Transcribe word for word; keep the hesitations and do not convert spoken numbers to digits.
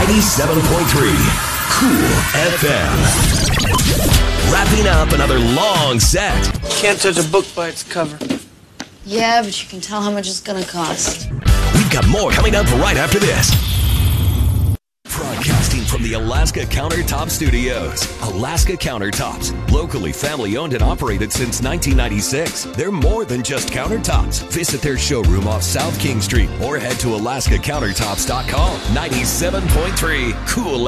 ninety-seven point three Cool F M. Wrapping up another long set. Can't judge a book by its cover. Yeah, but you can tell how much it's gonna cost. We've got more coming up right after this. Broadcasting from the Alaska Countertop Studios. Alaska Countertops, locally family owned and operated since nineteen ninety-six. They're more than just countertops. Visit their showroom off South King Street or head to alaska countertops dot com. ninety-seven point three Cool